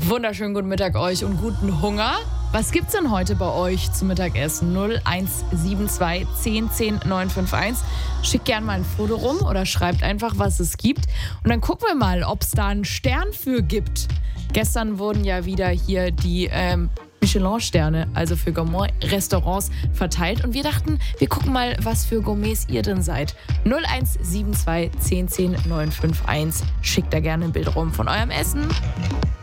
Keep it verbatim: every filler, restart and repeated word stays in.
Wunderschönen guten Mittag euch und guten Hunger. Was gibt's denn heute bei euch zum Mittagessen? null eins sieben zwei zehn zehn neun fünf eins. Schickt gerne mal ein Foto rum oder schreibt einfach, was es gibt. Und dann gucken wir mal, ob es da einen Stern für gibt. Gestern wurden ja wieder hier die ähm, Michelin-Sterne, also für Gourmet-Restaurants, verteilt. Und wir dachten, wir gucken mal, was für Gourmets ihr denn seid. null eins sieben zwei zehn zehn neun fünf eins. Schickt da gerne ein Bild rum von eurem Essen.